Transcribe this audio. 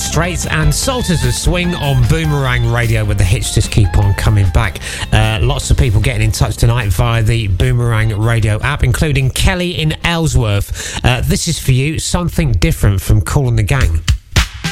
Straits and Salters of Swing on Boomerang Radio, with the hits just keep on coming back. Lots of people getting in touch tonight via the Boomerang Radio app, including Kelly in Ellsworth. This is for you, Something Different from Kool and the Gang.